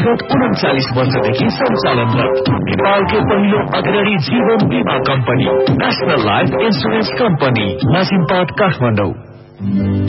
विगत 39 वर्षदेखि सञ्चालनरत नेपालकै पहिलो अग्रणी जीवन बीमा company national life insurance company, नासिमपाट, Kathmandu.